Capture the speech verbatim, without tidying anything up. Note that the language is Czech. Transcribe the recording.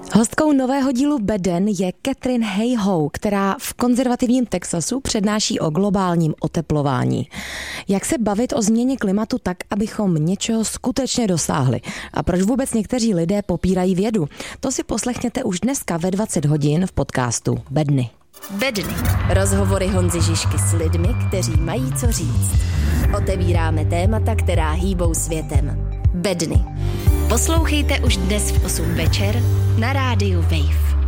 Hostkou nového dílu Beden je Catherine Hayhoe, která v konzervativním Texasu přednáší o globálním oteplování. Jak se bavit o změně klimatu tak, abychom něčeho skutečně dosáhli? A proč vůbec někteří lidé popírají vědu? To si poslechněte už dneska ve dvacet hodin v podcastu Bedny. Bedny. Rozhovory Honzy Žižky s lidmi, kteří mají co říct. Otevíráme témata, která hýbou světem. Bedny. Poslouchejte už dnes v osm večer na rádiu Wave.